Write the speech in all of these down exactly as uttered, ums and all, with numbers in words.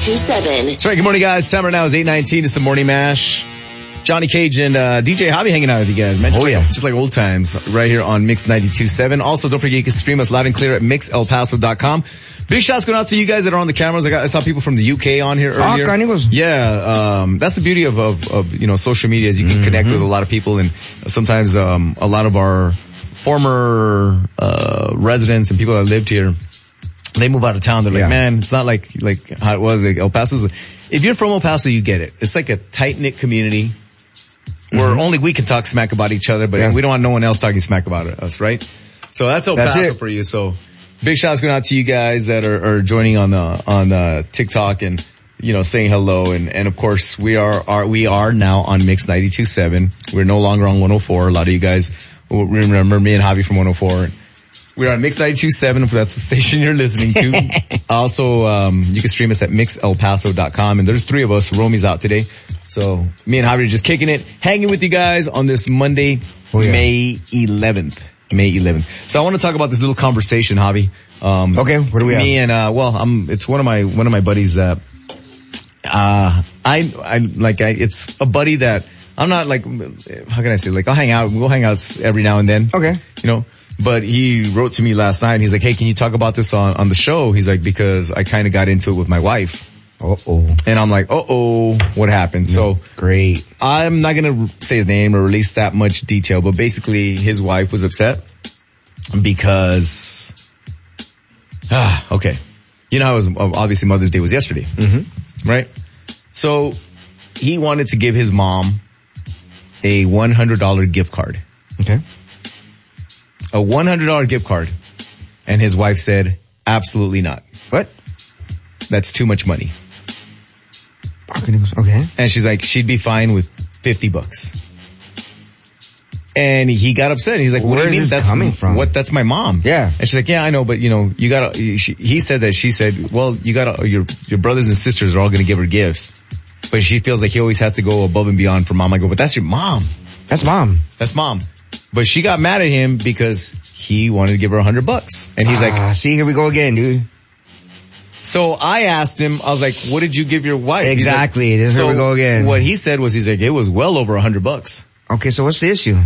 ninety-two point seven. That's right. Good morning, guys. Time right now is eight nineteen. It's the Morning Mash. Johnny Cage and uh, D J Javi hanging out with you guys, man. Just, oh, like, yeah. just like old times right here on Mix ninety-two point seven. Also, don't forget you can stream us loud and clear at mix el paso dot com. Big shouts going out to you guys that are on the cameras. I, got, I saw people from the U K on here earlier. Oh, canibus. Yeah, um, that's the beauty of, of, of, you know, social media is you can mm-hmm. connect with a lot of people, and sometimes um, a lot of our former uh, residents and people that lived here, they move out of town. They're like, yeah. man, it's not like like how it was. Like El Paso's. If you're from El Paso, you get it. It's like a tight-knit community where mm-hmm. only we can talk smack about each other, but yeah. we don't want no one else talking smack about us, right? So that's El that's Paso it. for you. So big shouts going out to you guys that are, are joining on uh, on uh, TikTok and you know saying hello. And and of course we are are we are now on Mix ninety-two point seven. We're no longer on one oh four. A lot of you guys will remember me and Javi from one oh four. We're on Mix ninety-two point seven if that's the station you're listening to. Also, um, you can stream us at mix el paso dot com. And there's three of us. Romi's out today. So me and Javi are just kicking it, hanging with you guys on this Monday, oh, yeah. May eleventh. May eleventh. So I want to talk about this little conversation, Javi. Um, okay, what do we have? Me and, uh, well, I'm, it's one of my, one of my buddies that, uh, I, I, like, I, it's a buddy that I'm not like, how can I say, like, I'll hang out, we'll hang out every now and then. Okay. You know? But he wrote to me last night and he's like, hey, can you talk about this on, on the show? He's like, because I kind of got into it with my wife. Uh-oh. And I'm like, uh-oh, what happened? No, so great. I'm not going to say his name or release that much detail, but basically his wife was upset because, ah, okay. You know how it was, obviously Mother's Day was yesterday, mm-hmm. right? So he wanted to give his mom a one hundred dollars gift card. Okay. A one hundred dollars gift card. And his wife said, absolutely not. What? That's too much money. Okay. And she's like, she'd be fine with fifty bucks. And he got upset. He's like, what Where do you mean? is this That's coming from? What? That's my mom. Yeah. And she's like, yeah, I know, but you know, you gotta, she, he said that she said, well, you gotta, your, your brothers and sisters are all gonna give her gifts. But she feels like he always has to go above and beyond for mom. I go, but that's your mom. That's mom. That's mom. But she got mad at him because he wanted to give her a hundred bucks. And he's ah, like, see, here we go again, dude. So I asked him, I was like, what did you give your wife? Exactly. Like, this is so where we go again. What he said was, he's like, it was well over a hundred bucks. Okay, so what's the issue?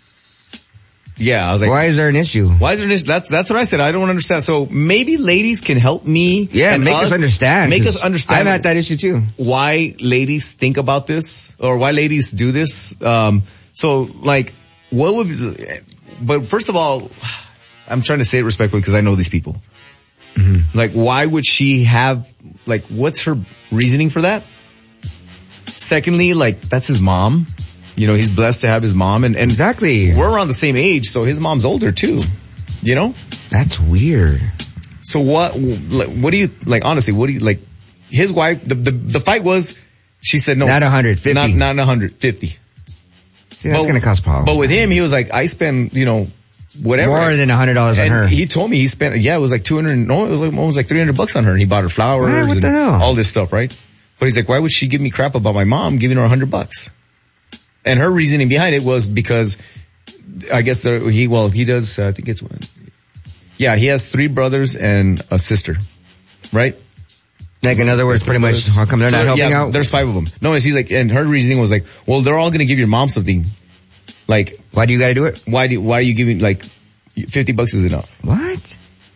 Yeah, I was like, why is there an issue? Why is there an issue? That's, that's what I said. I don't understand. So maybe ladies can help me. Yeah, and make us, us understand. Make us understand. I've had that issue too. Why ladies think about this or why ladies do this. Um, so like, what would, but first of all, I'm trying to say it respectfully because I know these people. Mm-hmm. Like, why would she have, like, what's her reasoning for that? Secondly, like, that's his mom. You know, he's blessed to have his mom. And, and exactly. We're around the same age, so his mom's older too. You know? That's weird. So what, like, what do you, like, honestly, what do you, like, his wife, the, the, the fight was, she said no. Not one hundred fifty. Not, not one hundred fifty. See, that's going to cause problems. But with him, he was like, I spend, you know, whatever. More than one hundred dollars on and her. He told me he spent, yeah, it was like two hundred, no, it was like almost like three hundred bucks on her. And he bought her flowers what, what and the hell? all this stuff, right? But he's like, why would she give me crap about my mom giving her one hundred bucks? And her reasoning behind it was because I guess there, he, well, he does, uh, I think it's, yeah, he has three brothers and a sister, right? Like, in other words, pretty much, how come they're so, not helping yeah, out? There's five of them. No, he's like, and her reasoning was like, well, they're all going to give your mom something. Like, why do you got to do it? Why do, why are you giving, like, fifty bucks is enough? What?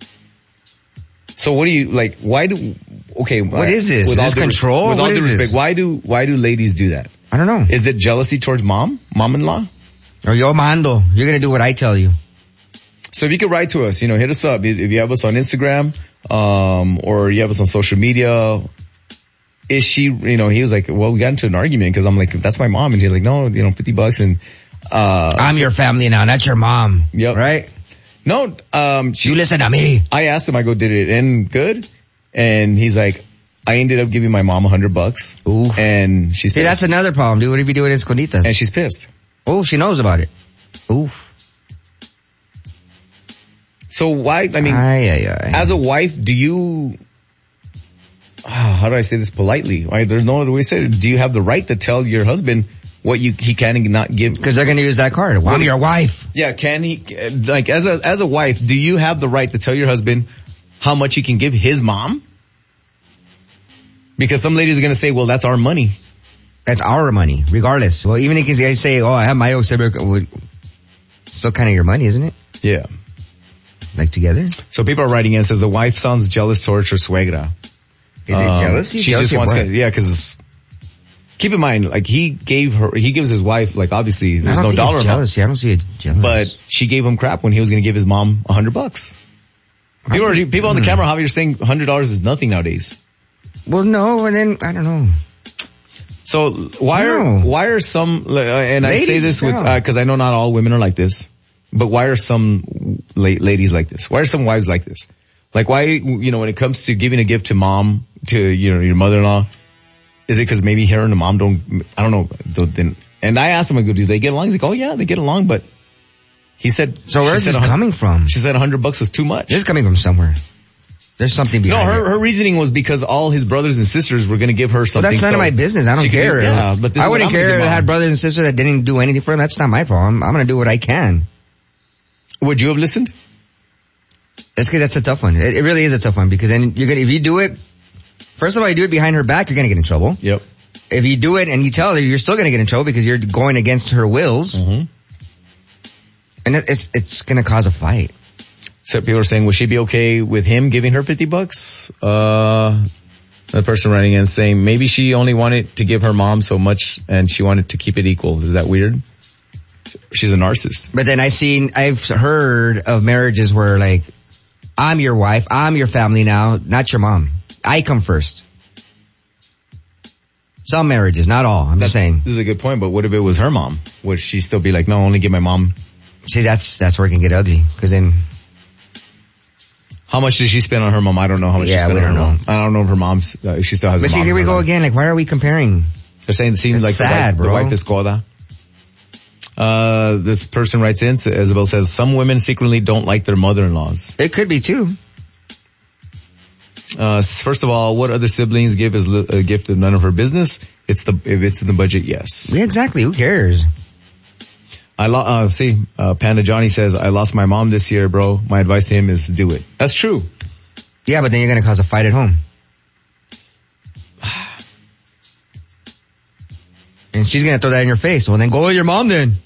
So what do you, like, why do, okay. What is this? Is this control? With all due respect, why do, why do ladies do that? I don't know. Is it jealousy towards mom? Mom-in-law? Or yo mando. You're going to do what I tell you. So if you could write to us, you know, hit us up. If you have us on Instagram, um, or you have us on social media, is she, you know, he was like, well, we got into an argument because I'm like, that's my mom. And he's like, no, you know, fifty bucks and, uh. I'm so, your family now, not your mom. Yep. Right? No, um, she. You listen to me. I asked him, I go, did it end good? And he's like, I ended up giving my mom a hundred bucks. Ooh. And she's pissed. See, that's another problem, dude. What if you do it in esconditas? And she's pissed. Oh, she knows about it. Oof. So why, I mean, aye, aye, aye. as a wife, do you, oh, how do I say this politely? Right? There's no other way to say it. Do you have the right to tell your husband what you, he can and not give? Because they're going to use that card. Well, I'm your wife. Yeah, can he, like, as a, as a wife, do you have the right to tell your husband how much he can give his mom? Because some ladies are going to say, well, that's our money. That's our money, regardless. Well, even if you guys say, oh, I have my own separate, still kind of your money, isn't it? Yeah. Like together? So people are writing in, says the wife sounds jealous towards her suegra. Is it Um, jealousy? She Jealousy just of wants, what? to, yeah, because keep in mind, like he gave her, he gives his wife, like obviously I there's don't no think dollar it's amount, jealousy. I don't see it jealous. but she gave him crap when he was going to give his mom a hundred bucks. People, are, people on the camera, Javi, are saying a hundred dollars is nothing nowadays. Well, no, and then, I don't know. So why I are, don't know. why are some, uh, and I say Ladies, this with, no. uh, cause I know not all women are like this, but why are some la- ladies like this? Why are some wives like this? Like why, you know, when it comes to giving a gift to mom, to, you know, your mother-in-law, is it because maybe her and the mom don't, I don't know, don't, then, and I asked him, I go, do they get along? He's like, oh yeah, they get along, but he said, So where's she said this a hun- coming from? She said a hundred bucks was too much. This is coming from somewhere. There's something No, behind her, it. her reasoning was because all his brothers and sisters were going to give her Well, something. that's none so of my business. I don't she could care. do- yeah, but this I is what wouldn't I'm gonna care do, if I had Mom. brothers and sisters that didn't do anything for him. That's not my problem. I'm going to do what I can. Would you have listened? That's because that's a tough one. It, it really is a tough one because then you're gonna, if you do it, first of all, you do it behind her back, you're gonna get in trouble. Yep. If you do it and you tell her, you're still gonna get in trouble because you're going against her wills. Mm-hmm. And it, it's, it's gonna cause a fight. So people are saying, will she be okay with him giving her fifty bucks? Uh, the person writing in saying maybe she only wanted to give her mom so much and she wanted to keep it equal. Is that weird? She's a narcissist. But then I seen, I've heard of marriages where like, I'm your wife, I'm your family now, not your mom. I come first. Some marriages, not all. I'm That's, just saying. This is a good point, but what if it was her mom? Would she still be like, no, only give my mom? See, that's, that's where it can get ugly. Cause then, How much did she spend on her mom? I don't know how much Yeah, she spent we on her don't know. mom. I don't know if her mom's, uh, if she still has but a see, mom. here in we her go life. again. Like, why are we comparing? They're saying it seems It's like sad, the, wife, bro. the wife is coda. Uh, this person writes in, Isabel says, some women secretly don't like their mother-in-laws. It could be too. Uh, first of all, what other siblings give is li- a gift of none of her business. It's the, if it's in the budget, yes. Yeah, exactly. Who cares? I lo- uh, see, uh, Panda Johnny says, I lost my mom this year, bro. My advice to him is do it. That's true. Yeah, but then you're going to cause a fight at home. And she's going to throw that in your face. Well, then go with your mom then.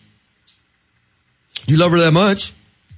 You love her that much?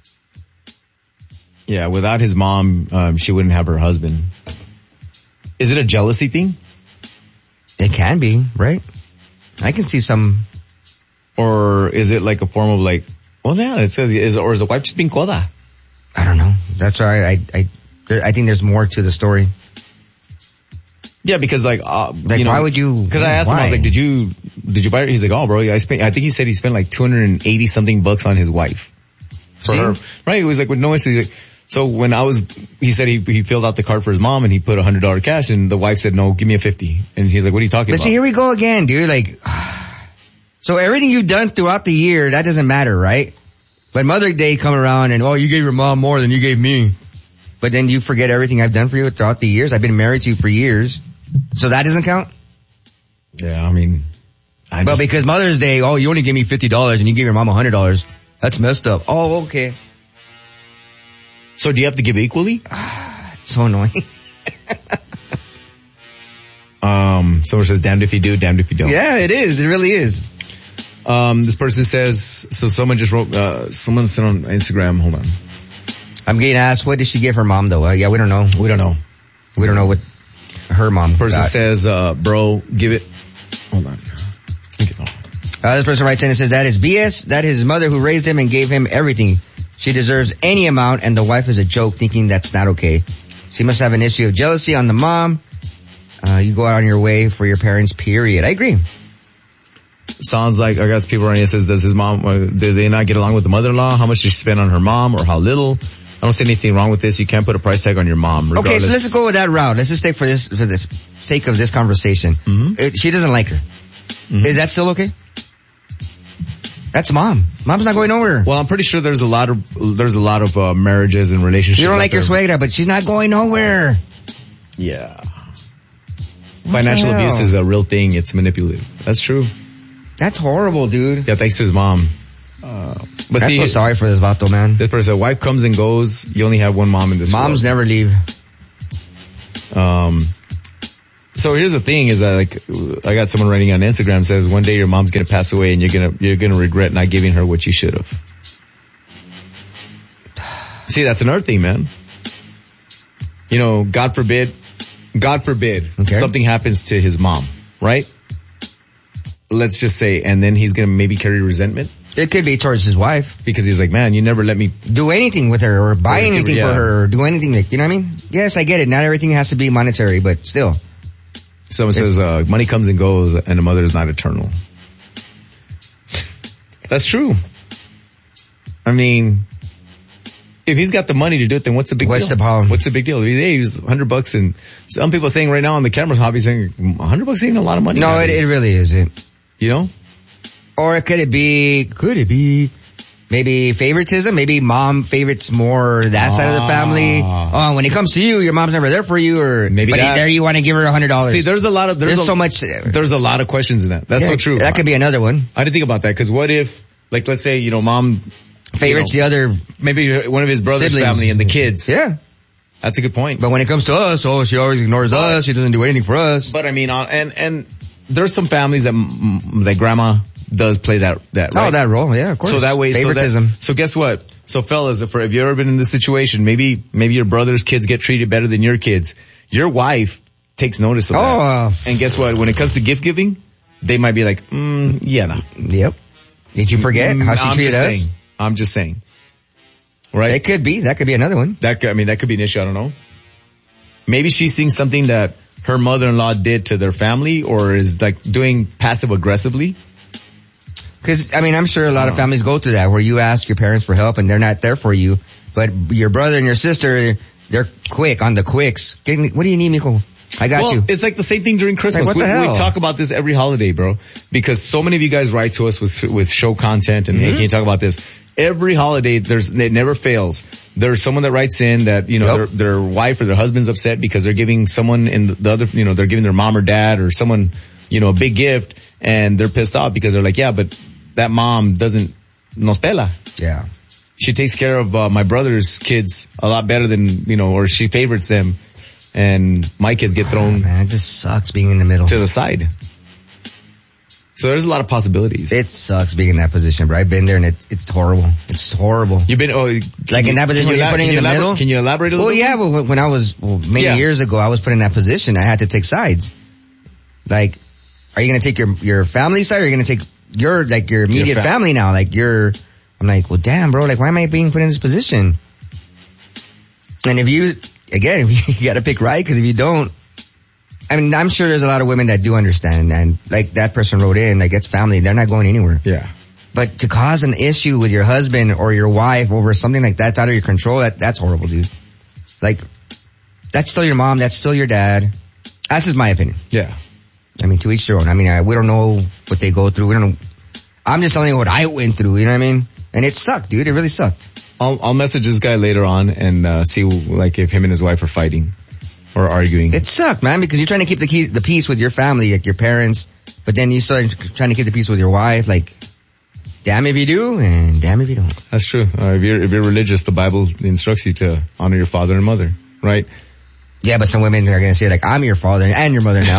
Yeah, without his mom, um, she wouldn't have her husband. Is it a jealousy thing? It can be, right? I can see some. Or is it like a form of like, well, yeah, it's a, is, or is the wife just being coda? I don't know. That's why I, I, there, I think there's more to the story. Yeah, because like, uh, Like, you know, why would you? Because I asked him, I was why? like, did you, did you buy it? He's like, oh, bro, I spent, I think he said he spent like two hundred eighty something bucks on his wife. For See? her. Right? He was like, with no issue. He's like, so when I was, he said he, he filled out the card for his mom and he put a hundred dollar cash and the wife said, no, give me a fifty. And he's like, what are you talking But about? see, here we go again, dude. Like, so everything you've done throughout the year, that doesn't matter, right? But Mother's Day come around and, oh, you gave your mom more than you gave me. But then you forget everything I've done for you throughout the years. I've been married to you for years. So that doesn't count? Yeah, I mean, I But just, because Mother's Day, oh, you only gave me fifty dollars and you gave your mom one hundred dollars. That's messed up. Oh, okay. so do you have to give equally? So annoying. Um, someone says, damned if you do, damned if you don't. Yeah, it is. It really is. Um, this person says, so someone just wrote, uh, someone sent on Instagram, hold on. I'm getting asked, what did she give her mom though? Uh, yeah, we don't know. We don't know. We don't know what her mom Person got. says, uh, bro, give it, hold on. Okay, hold on. Uh, this person writes in and says, that is B S. That is his mother who raised him and gave him everything. She deserves any amount and the wife is a joke thinking that's not okay. She must have an issue of jealousy on the mom. Uh, you go out on your way for your parents, period. I agree. Sounds like, I guess people writing in says, does his mom, uh, did they not get along with the mother-in-law? How much did she spend on her mom or how little? I don't see anything wrong with this. You can't put a price tag on your mom. Okay, Regardless. so let's just go with that route. Let's just say for this, for the sake of this conversation, Mhm. it, she doesn't like her. Mhm. Is that still okay? That's mom. Mom's not going nowhere. Well, I'm pretty sure there's a lot of, there's a lot of, uh, marriages and relationships. You don't out like your there. suegra, but she's not going nowhere. Yeah. What Financial the hell? abuse is a real thing. It's manipulative. That's true. That's horrible, dude. Yeah, thanks to his mom. Uh, but I see, feel sorry for this vato, man. this person, wife comes and goes. You only have one mom in this Moms world. never leave. Um, So here's the thing is that like, I got someone writing on Instagram says one day your mom's going to pass away and you're going to, you're going to regret not giving her what you should have. See, that's another thing, man. You know, God forbid, God forbid okay. something happens to his mom, right? Let's just say, and then he's going to maybe carry resentment. It could be towards his wife. Because he's like, man, you never let me do anything with her or buy or anything her, yeah. for her or do anything. Like, you know what I mean? Yes, I get it. Not everything has to be monetary, but still. Someone says, uh, money comes and goes and a mother is not eternal. That's true. I mean, if he's got the money to do it, then what's the big what's deal? What's the problem? What's the big deal? Hey, he's a hundred bucks and some people are saying right now on the camera's hobby saying a hundred bucks ain't a lot of money. No, it, it really isn't. You know? Or could it be, could it be maybe favoritism? Maybe mom favorites more that ah. side of the family. Oh, when it comes to you, your mom's never there for you, or maybe but that. there you want to give her a hundred dollars. See, there's a lot of, there's, there's a, so much. There's a lot of questions in that. That's yeah, so true. That could be another one. I didn't think about that, cause what if, like, let's say, you know, mom favorites you know, the other, maybe one of his brother's siblings. family and the kids. Yeah. That's a good point. But when it comes to us, oh, she always ignores but, us. She doesn't do anything for us. But I mean, uh, and, and there's some families that, that grandma does play that, that, right? Oh, that role, yeah, of course. So that way, favoritism. So, that, so guess what? So fellas, if, if you've ever been in this situation, maybe, maybe your brother's kids get treated better than your kids. Your wife takes notice of oh, that. Uh, and guess what? When it comes to gift giving, they might be like, mm, yeah, no. Yep. Did you forget how she I'm treated us? Saying, I'm just saying. Right? It could be. That could be another one. That could, I mean, that could be an issue. I don't know. Maybe she's seeing something that her mother-in-law did to their family or is like doing passive aggressively. Cause, I mean, I'm sure a lot of families go through that where you ask your parents for help and they're not there for you, but your brother and your sister, they're quick on the quicks. What do you need, Mijo? I got well, you. It's like the same thing during Christmas. Like, what we, the hell? we talk about this every holiday, bro, because so many of you guys write to us with, with show content and, mm-hmm. hey, can you talk about this? Every holiday, there's, it never fails. There's someone that writes in that, you know, yep. their, their wife or their husband's upset because they're giving someone in the other, you know, they're giving their mom or dad or someone, you know, a big gift and they're pissed off because they're like, yeah, but that mom doesn't nos pela. Yeah. She takes care of uh, my brother's kids a lot better than, you know, or she favorites them and my kids get thrown. Oh, man, it just sucks being in the middle. To the side. So there's a lot of possibilities. It sucks being in that position, bro. I've been there and it's, it's horrible. It's horrible. You've been, oh, like in that position when you're putting in the middle? Can you elaborate a little well, bit? Yeah, well, when I was, well, many yeah. years ago, I was put in that position. I had to take sides. Like, are you going to take your, your family side or are you going to take your, like, your immediate your fa- family now? Like, you're, I'm like, well, damn, bro, like, why am I being put in this position? And if you, again, if you, you got to pick right, because if you don't, I mean, I'm sure there's a lot of women that do understand, and like that person wrote in, like, it's family, they're not going anywhere. Yeah. But to cause an issue with your husband or your wife over something like that's out of your control, that that's horrible, dude. Like, that's still your mom, that's still your dad. That's just my opinion. Yeah. I mean, to each their own. I mean, I, we don't know what they go through. We don't know. I'm just telling you what I went through, you know what I mean? And it sucked, dude. It really sucked. I'll, I'll message this guy later on and uh, see, like, if him and his wife are fighting or arguing. It sucked, man, because you're trying to keep the key, the peace with your family, like your parents, but then you start trying to keep the peace with your wife. Like, damn if you do, and damn if you don't. That's true. Uh, if you're if you're religious, the Bible instructs you to honor your father and mother, right? Yeah, but some women are gonna say, like, I'm your father and your mother now.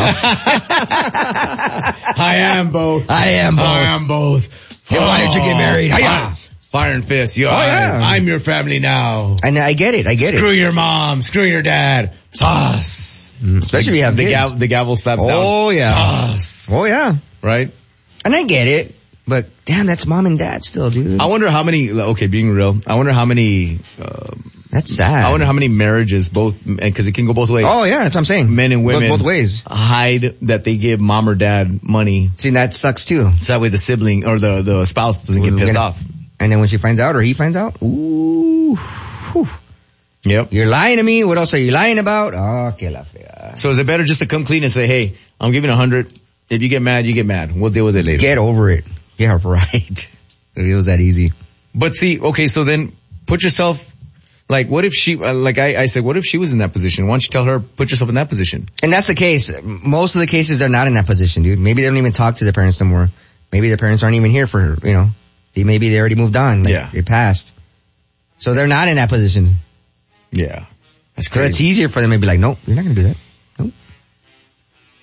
I am both. I am both. I am both. Oh, why did you get married? Ah, fire and fist. You, oh, yeah. I, I'm your family now. And I get it. I get screw it. Screw your mom. Screw your dad. Sauce. Mm, especially if you have the, kids. gavel, the gavel slaps oh, down. Oh, yeah. Sauce. Oh, yeah. Right? And I get it. But damn, that's mom and dad still, dude. I wonder how many, okay, being real, I wonder how many, uh, that's sad. I wonder how many marriages both, because it can go both ways. Oh yeah, that's what I'm saying. Men and women. Both, both ways. Hide that they give mom or dad money. See, that sucks too. So that way the sibling or the, the spouse doesn't get pissed off. And then when she finds out or he finds out, ooh, whew. Yep. You're lying to me. What else are you lying about? Oh, que la fea. So is it better just to come clean and say, hey, I'm giving a hundred. If you get mad, you get mad. We'll deal with it later. Get over it. Yeah, right. It was that easy. But see, okay, so then put yourself, like, what if she, uh, like I, I said, what if she was in that position? Why don't you tell her, put yourself in that position? And that's the case. Most of the cases, they're not in that position, dude. Maybe they don't even talk to their parents no more. Maybe their parents aren't even here for her, you know. Maybe they already moved on. Like, yeah. They passed. So they're not in that position. Yeah. That's crazy. So it's easier for them to be like, nope, you're not going to do that. Nope.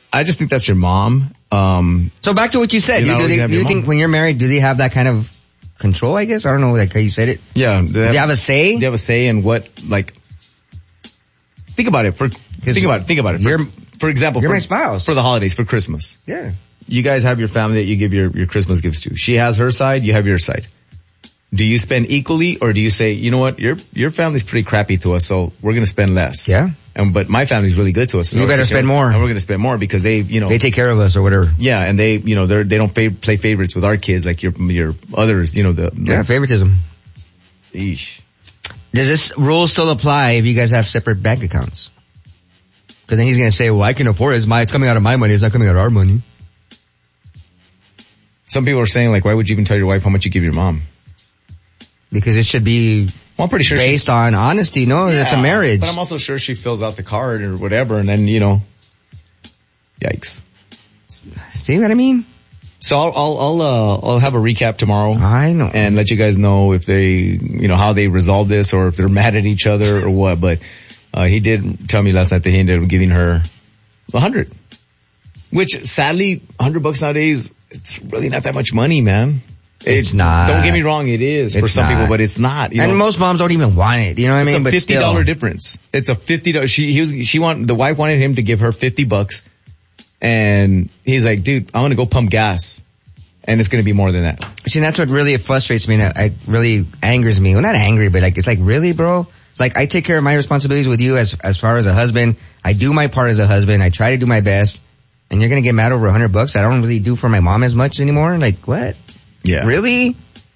I just think that's your mom. Um, so back to what you said. You Do, do, they, do you mom. think when you're married, do they have that kind of control, I guess? I don't know like how you said it. Yeah. They have, do they have a say? They have a say in what, like, think about it. For Think about it. Think about it. For, for example, you're for, my spouse. For the holidays, for Christmas. Yeah. You guys have your family that you give your, your Christmas gifts to. She has her side, you have your side. Do you spend equally, or do you say, you know what, your your family's pretty crappy to us, so we're going to spend less? Yeah. And but my family's really good to us. So you better spend more. And we're going to spend more because they, you know, they take care of us or whatever. Yeah, and they, you know, they they don't fav- play favorites with our kids like your your others, you know, the yeah like, favoritism. Eesh. Does this rule still apply if you guys have separate bank accounts? Because then he's going to say, well, I can afford it. It's my, it's coming out of my money. It's not coming out of our money. Some people are saying, like, why would you even tell your wife how much you give your mom? Because it should be well, I'm pretty sure based she, on honesty. No, yeah, it's a marriage. But I'm also sure she fills out the card or whatever, and then, you know, yikes. See what I mean? So I'll, I'll, I'll, uh, I'll have a recap tomorrow. I know. And let you guys know if they, you know, how they resolve this or if they're mad at each other or what. But, uh, he did tell me last night that he ended up giving her a hundred. Which, sadly, a hundred bucks nowadays, it's really not that much money, man. It's, it's not. Don't get me wrong, it is it's for some not. people, but it's not. You and know? most moms don't even want it. You know what I mean? It's a fifty dollar but still. difference. It's a fifty dollars. She, he was, she want, the wife wanted him to give her fifty bucks. And he's like, dude, I'm going to go pump gas. And it's going to be more than that. See, that's what really frustrates me and it really angers me. Well, not angry, but like, it's like, really, bro? Like, I take care of my responsibilities with you as, as far as a husband. I do my part as a husband. I try to do my best. And you're going to get mad over a hundred bucks I don't really do for my mom as much anymore? Like, what? Yeah. Really?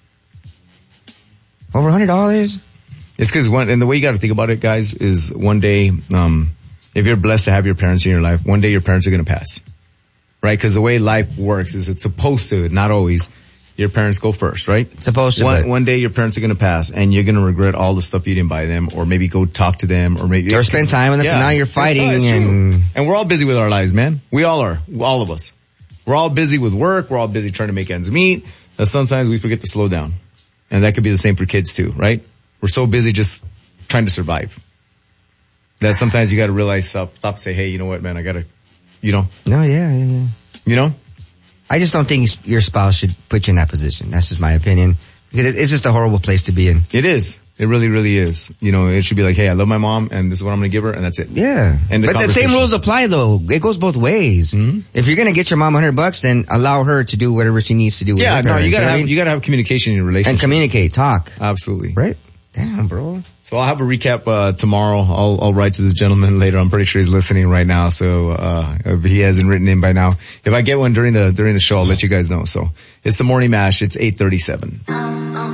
Over a hundred dollars? It's cause one, and the way you gotta think about it, guys, is one day, um, if you're blessed to have your parents in your life, one day your parents are gonna pass. Right? Cause the way life works is it's supposed to, not always, your parents go first, right? Supposed to. One, one day your parents are gonna pass and you're gonna regret all the stuff you didn't buy them, or maybe go talk to them, or maybe. Or spend time with them, yeah, now you're fighting it's, it's and. And we're all busy with our lives, man. We all are. All of us. We're all busy with work, we're all busy trying to make ends meet, and sometimes we forget to slow down. And that could be the same for kids too, right? We're so busy just trying to survive that sometimes you got to realize, stop, stop, say, hey, you know what, man, I got to, you know. No, yeah, yeah, yeah. You know? I just don't think your spouse should put you in that position. That's just my opinion. Because it's just a horrible place to be in. It is. It really, really is. You know, it should be like, hey, I love my mom and this is what I'm going to give her and that's it. Yeah. And the but the same rules apply though. It goes both ways. Mm-hmm. If you're going to get your mom a hundred bucks, then allow her to do whatever she needs to do with yeah, her parents. no, you gotta you have, I mean? you gotta have communication in your relationship. And communicate, talk. Absolutely. Right? Damn, bro. So I'll have a recap, uh, tomorrow. I'll, I'll write to this gentleman later. I'm pretty sure he's listening right now. So, uh, if he hasn't written in by now. If I get one during the, during the show, I'll let you guys know. So it's the Morning Mash. It's eight thirty-seven.